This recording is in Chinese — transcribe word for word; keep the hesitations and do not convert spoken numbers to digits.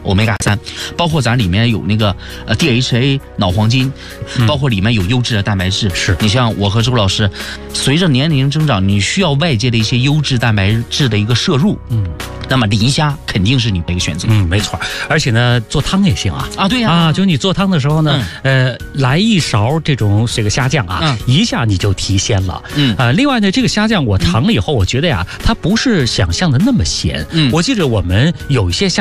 欧米伽三，包括咱里面有那个呃 D H A 脑黄金，包括里面有优质的蛋白质。 是你像我和周老师，随着年龄增长，你需要外界的一些优质蛋白质的一个摄入。嗯，那么磷虾肯定是你的一个选择。 嗯，没错。而且呢，做汤也行啊。 啊，对呀、 啊。啊，就你做汤的时候呢，嗯、呃，来一勺这种这个虾酱啊，嗯、一下你就提鲜了。嗯，呃，另外呢，这个虾酱我尝了以后，我觉得呀，它不是想象的那么咸。嗯，我记得我们有一些虾。